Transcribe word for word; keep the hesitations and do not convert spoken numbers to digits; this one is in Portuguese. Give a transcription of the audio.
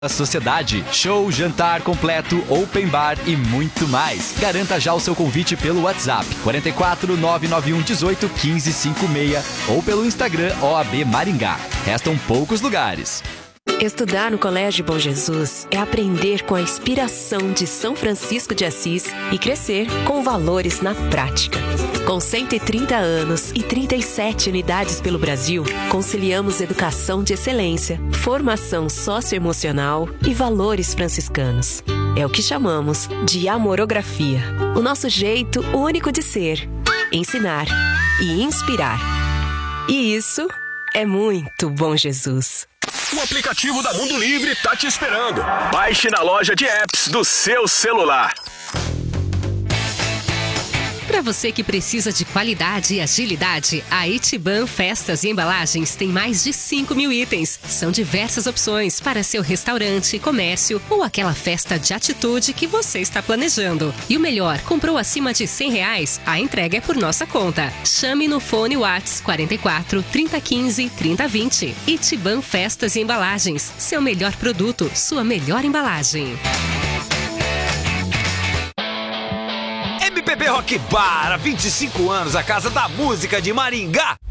A sociedade, show, jantar completo, open bar e muito mais. Garanta já o seu convite pelo WhatsApp quatro quatro nove nove um um oito um cinco cinco seis ou pelo Instagram O A B Maringá. Restam poucos lugares. Estudar no Colégio Bom Jesus é aprender com a inspiração de São Francisco de Assis e crescer com valores na prática. Com cento e trinta anos e trinta e sete unidades pelo Brasil, conciliamos educação de excelência, formação socioemocional e valores franciscanos. É o que chamamos de amorografia, o nosso jeito único de ser, ensinar e inspirar. E isso é muito Bom Jesus. O aplicativo da Mundo Livre tá te esperando. Baixe na loja de apps do seu celular. Para você que precisa de qualidade e agilidade, a Itiban Festas e Embalagens tem mais de cinco mil itens. São diversas opções para seu restaurante, comércio ou aquela festa de atitude que você está planejando. E o melhor, comprou acima de cem reais? A entrega é por nossa conta. Chame no fone WhatsApp quatro quatro, trinta, quinze, trinta, vinte. Itiban Festas e Embalagens. Seu melhor produto, sua melhor embalagem. M P B Rock Bar, há vinte e cinco anos, a casa da música de Maringá.